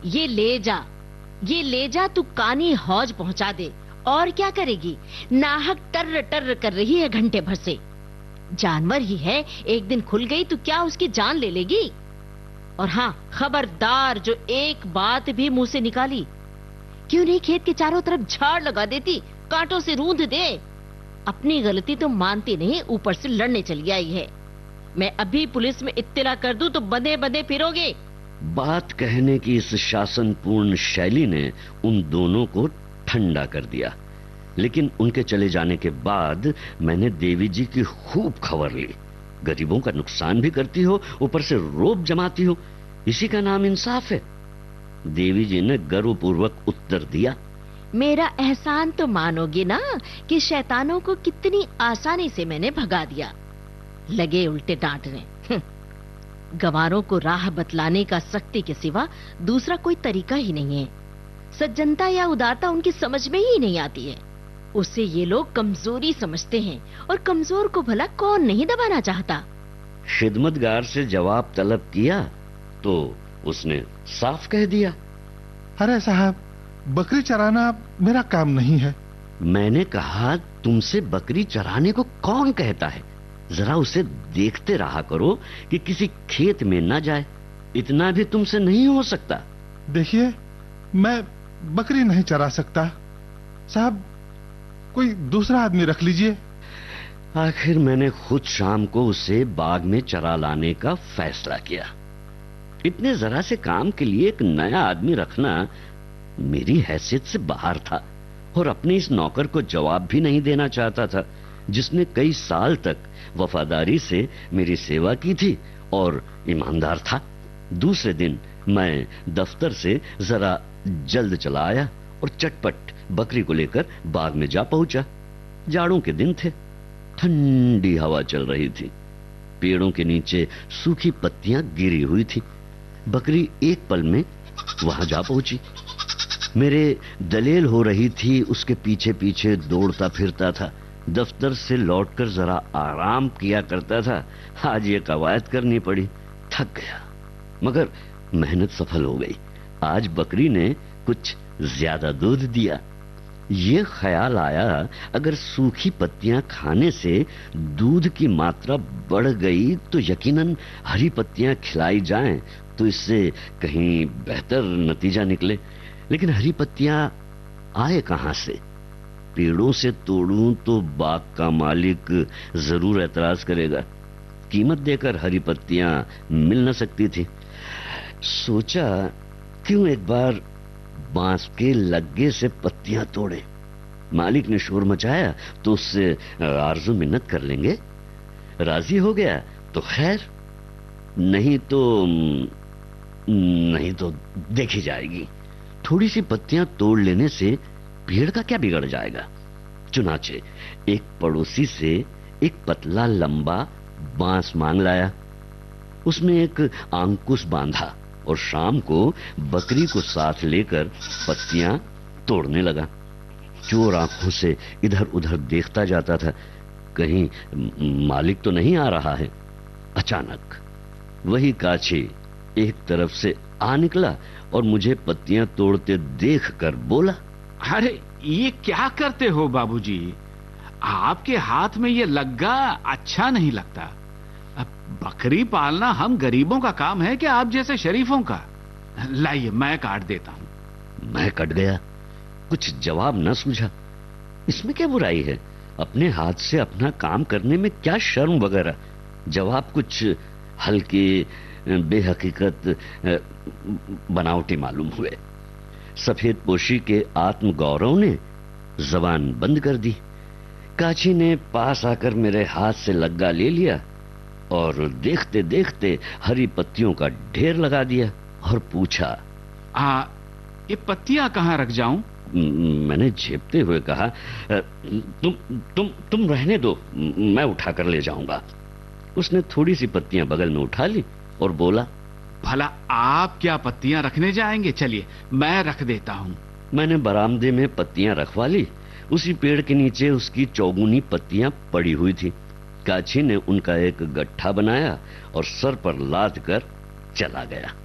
ये ले जा, ये ले जा, तू कानी हौज पहुंचा दे। और क्या करेगी, नाहक टर्र टर्र कर रही है घंटे भर से। जानवर ही है, एक दिन खुल गई तो क्या उसकी जान ले लेगी। और हाँ, खबरदार, जो एक बात भी मुंह से निकाली, क्यों नहीं खेत के चारों तरफ झाड़ लगा देती, कांटों से रूंध दे। अपनी गलती तो मानती नहीं, ऊपर से लड़ने चली आई है। मैं अभी पुलिस में इत्तला कर दूं तो बंधे बंधे फिरोगे। बात कहने की इस शासनपूर्ण शैली ने उन दोनों को ठंडा कर दिया। लेकिन उनके चले जाने के बाद मैंने देवी जी की खूब खबर ली। गरीबों का नुकसान भी करती हो, ऊपर से रोब जमाती हो, इसी का नाम इंसाफ है। देवी जी ने गर्वपूर्वक उत्तर दिया, मेरा एहसान तो मानोगे ना कि शैतानों को कितनी आसानी से मैंने भगा दिया। लगे उल्टे डांटने। गंवारों को राह बतलाने का सख्ती के सिवा दूसरा कोई तरीका ही नहीं है। सज्जनता या उदारता उनकी समझ में ही नहीं आती है। उसे ये लोग कमजोरी समझते हैं, और कमजोर को भला कौन नहीं दबाना चाहता। खिदमतगार से जवाब तलब किया तो उसने साफ कह दिया, अरे साहब, बकरी चराना मेरा काम नहीं है। मैंने कहा, तुमसे बकरी चराने को कौन कहता है? जरा उसे देखते रहा करो कि किसी खेत में न जाए, इतना भी तुमसे नहीं हो सकता। देखिए, मैं बकरी नहीं चरा सकता साहब, कोई दूसरा आदमी रख लीजिए। आखिर मैंने खुद शाम को उसे बाग में चरा लाने का फैसला किया। इतने जरा से काम के लिए एक नया आदमी रखना मेरी हैसियत से बाहर था, और अपने इस नौकर को जवाब भी नहीं देना चाहता था, जिसने कई साल तक वफादारी से मेरी सेवा की थी और ईमानदार था। दूसरे दिन मैं दफ्तर से जरा जल्द चला आया और चटपट बकरी को लेकर बाग में जा पहुंचा। जाड़ों के दिन थे, ठंडी हवा चल रही थी, पेड़ों के नीचे सूखी पत्तियां गिरी हुई थी। बकरी एक पल में वहां जा पहुंची। मेरे दलेल हो रही थी, उसके पीछे पीछे दौड़ता फिरता था। दफ्तर से लौटकर जरा आराम किया करता था, आज ये कवायद करनी पड़ी। थक गया, मगर मेहनत सफल हो गई। आज बकरी ने कुछ ज्यादा दूध दिया। ये ख्याल आया, अगर सूखी पत्तियां खाने से दूध की मात्रा बढ़ गई तो यकीनन हरी पत्तियां खिलाई जाएं तो इससे कहीं बेहतर नतीजा निकले। लेकिन हरी पत्तियां आए कहां से? पेड़ों से तोड़ूं तो बाग का मालिक जरूर एतराज करेगा। कीमत देकर हरी पत्तियां मिल न सकती थी। सोचा, क्यों एक बार बांस के लग्गे से पत्तियां तोड़े। मालिक ने शोर मचाया तो उससे आरजू मिन्नत कर लेंगे। राजी हो गया तो खैर, नहीं तो देखी जाएगी। थोड़ी सी पत्तियां तोड़ लेने से पेड़ का क्या बिगड़ जाएगा। चुनाचे एक पड़ोसी से एक पतला लंबा बांस मांग लाया, उसमें एक अंकुश बांधा और शाम को बकरी को साथ लेकर पत्तियां तोड़ने लगा। चोर आंखों से इधर उधर देखता जाता था, कहीं मालिक तो नहीं आ रहा है। अचानक वही काछी एक तरफ से आ निकला और मुझे पत्तियां तोड़ते देखकर बोला, अरे ये क्या करते हो बाबूजी? आपके हाथ में ये लग्गा अच्छा नहीं लगता। अब बकरी पालना हम गरीबों का काम है कि आप जैसे शरीफों का? लाइए, मैं काट देता हूं। मैं कट गया, कुछ जवाब न सूझा। इसमें क्या बुराई है? अपने हाथ से अपना काम करने में क्या शर्म वगैरह? जवाब कुछ हल्के बेहकीकत बनावटी मालूम हुए। सफेद पोशी के आत्मगौरव ने जबान बंद कर दी। काची ने पास आकर मेरे हाथ से लग्गा ले लिया और देखते देखते हरी पत्तियों का ढेर लगा दिया और पूछा, ये पत्तियां कहां रख जाऊं? मैंने झेपते हुए कहा, तुम रहने दो, मैं उठाकर ले जाऊंगा। उसने थोड़ी सी पत्तियां बगल में उठा ली और बोला, भला आप क्या पत्तियां रखने जाएंगे? चलिए मैं रख देता हूं। मैंने बरामदे में पत्तियां रखवा ली। उसी पेड़ के नीचे उसकी चौगुनी पत्तियां पड़ी हुई थी। काछी ने उनका एक गट्ठा बनाया और सर पर लाद कर चला गया।